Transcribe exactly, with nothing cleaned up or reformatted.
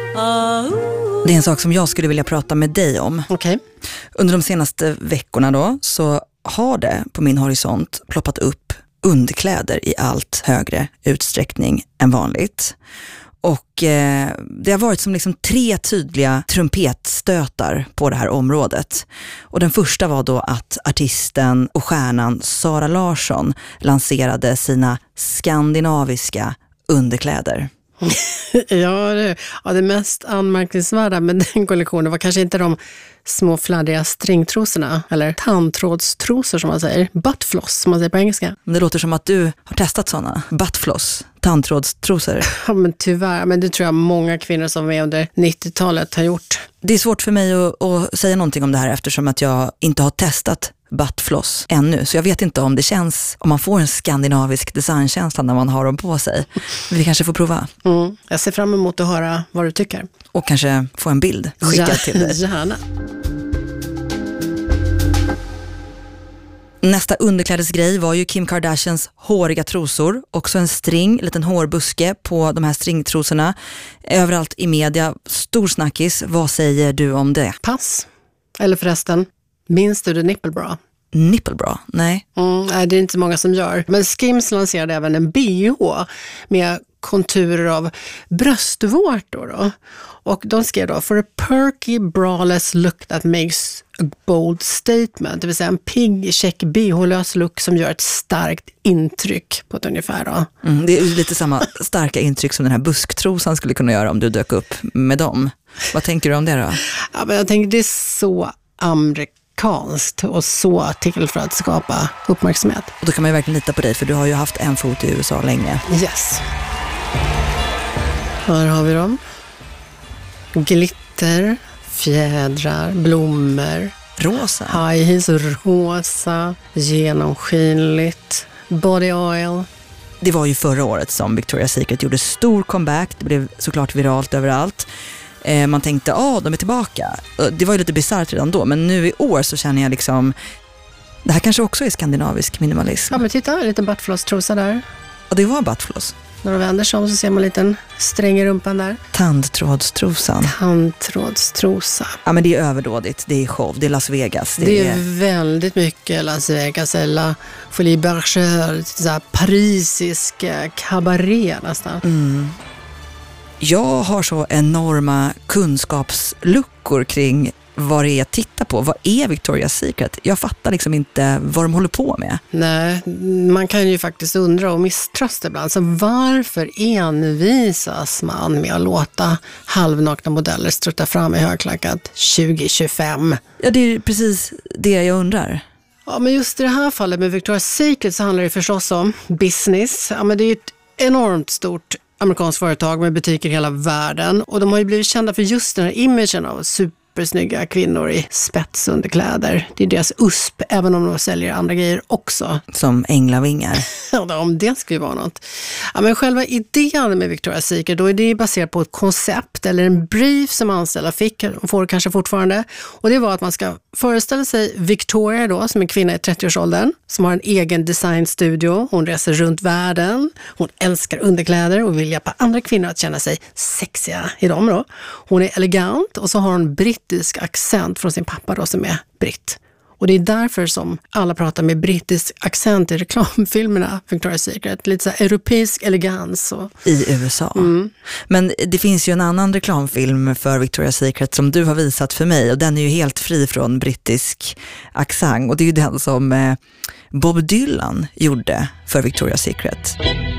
Det är en sak som jag skulle vilja prata med dig om. Okej. Under de senaste veckorna då så har det på min horisont ploppat upp underkläder i allt högre utsträckning än vanligt. Och eh, det har varit som liksom tre tydliga trumpetstötar på det här området. Och den första var då att artisten och stjärnan Sara Larsson lanserade sina skandinaviska underkläder. Ja, det, ja, det mest anmärkningsvärda med den kollektionen var kanske inte de små fladdiga stringtrosorna, eller tandtrådstrosor som man säger, buttfloss som man säger på engelska. Det låter som att du har testat sådana, buttfloss, tandtrådstrosor. Ja, men tyvärr, men det tror jag många kvinnor som är under nittiotalet har gjort. Det är svårt för mig att, att säga någonting om det här eftersom att jag inte har testat buttfloss ännu. Så jag vet inte om det känns, om man får en skandinavisk designkänsla när man har dem på sig. Men vi kanske får prova. Mm. Jag ser fram emot att höra vad du tycker. Och kanske få en bild skickad ja, till dig. Gärna. Nästa underklädesgrej var ju Kim Kardashians håriga trosor. Också en string, en liten hårbuske på de här stringtrosorna. Överallt i media, stor snackis. Vad säger du om det? Pass. Eller förresten, minns du det nipplebra? Nipplebra? Nej. Mm, nej, det är inte många som gör. Men Skims lanserade även en B H med konturer av bröstvårtor då. Och de skrev då, for a perky braless look that makes a bold statement. Det vill säga en pigg, check, B H-lös look som gör ett starkt intryck på ett ungefär då. Mm, det är lite samma starka intryck som den här busktrosan skulle kunna göra om du dök upp med dem. Vad tänker du om det då? Ja, men jag tänker det är så amerikanskt och så till för att skapa uppmärksamhet. Och då kan man ju verkligen lita på dig för du har ju haft en fot i U S A länge. Yes. Här har vi dem. Glitter, fjädrar, blommor. Rosa. High heels, rosa, genomskinligt, body oil. Det var ju förra året som Victoria's Secret gjorde stor comeback. Det blev såklart viralt överallt. Eh, man tänkte, ja, ah, de är tillbaka. Det var ju lite bizarrt redan då, men nu i år så känner jag liksom, det här kanske också är skandinavisk minimalism. Ja, men titta, en liten buttfloss-trosa där. Och det var buttfloss. När de vänder sig om så ser man en liten sträng i rumpan där. Tandtrådstrosan. Tandtrådstrosa. Ja, men det är överdådigt. Det är show. Det är Las Vegas. Det, det är, är väldigt mycket Las Vegas eller Folie Bergère, så här parisisk cabaret nästan. Mm. Jag har så enorma kunskapsluckor kring vad det är att titta på. Vad är Victoria's Secret? Jag fattar liksom inte vad de håller på med. Nej, man kan ju faktiskt undra och misströsta ibland. Så varför envisas man med att låta halvnakna modeller strutta fram i högklackat tjugo tjugofem? Ja, det är precis det jag undrar. Ja, men just i det här fallet med Victoria's Secret så handlar det förstås om business. Ja, men det är ju ett enormt stort amerikanskt företag med butiker i hela världen. Och de har ju blivit kända för just den här imagen av supersnygga kvinnor i spetsunderkläder. Det är deras U S P, även om de säljer andra grejer också. Som änglavingar. Ja, om det skulle vara något. Ja, men själva idén med Victoria's Secret, då är det baserat på ett koncept eller en brief som anställda fick och får kanske fortfarande. Och det var att man ska föreställa sig Victoria då, som är kvinna i trettioårsåldern, som har en egen designstudio. Hon reser runt världen. Hon älskar underkläder och vill hjälpa andra kvinnor att känna sig sexiga i dem då. Hon är elegant och så har hon brittisk accent från sin pappa då som är britt. Och det är därför som alla pratar med brittisk accent i reklamfilmerna, Victoria's Secret. Lite så här europeisk elegans. Och... I U S A. Mm. Men det finns ju en annan reklamfilm för Victoria's Secret som du har visat för mig. Och den är ju helt fri från brittisk accent. Och det är ju den som eh, Bob Dylan gjorde för Victoria's Secret.